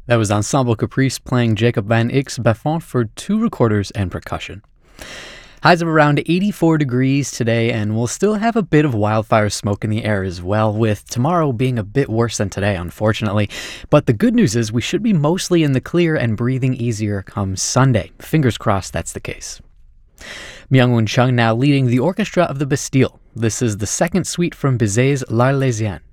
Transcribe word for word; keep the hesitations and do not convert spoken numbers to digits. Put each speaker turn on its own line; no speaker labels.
That was Ensemble Caprice playing Jacob van Eyck's Buffon for two recorders and percussion. Highs of around eighty-four degrees today, and we'll still have a bit of wildfire smoke in the air as well, with tomorrow being a bit worse than today, unfortunately. But the good news is we should be mostly in the clear and breathing easier come Sunday. Fingers crossed that's the case. Myung-Whun Chung now leading the orchestra of the Bastille. This is the second suite from Bizet's L'Arlésienne.